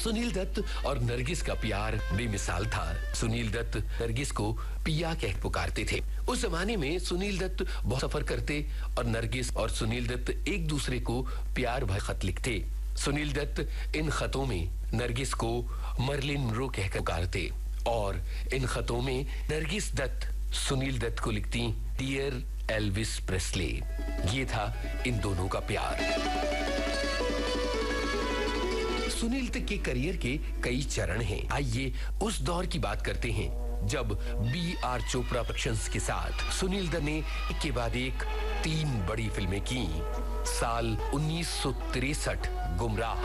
सुनील दत्त और नरगिस का प्यार बेमिसाल था। सुनील दत्त नरगिस को पिया कह पुकारते थे। उस जमाने में सुनील दत्त बहुत सफर करते और नरगिस और सुनील दत्त एक दूसरे को प्यार भरे खत लिखते। सुनील दत्त इन खतों में नरगिस को मर्लिन मनरो कहकर पुकारते और इन खतों में नरगिस दत्त सुनील दत्त को लिखती, डियर एल्विस प्रेस्ले। ये था इन दोनों का प्यार। सुनील दत्त के करियर के कई चरण हैं। आइए उस दौर की बात करते हैं जब B.R. चोपड़ा प्रोडक्शंस के साथ सुनील दत्त ने एक के बाद एक 3 बड़ी फिल्में की। साल 1963, गुमराह,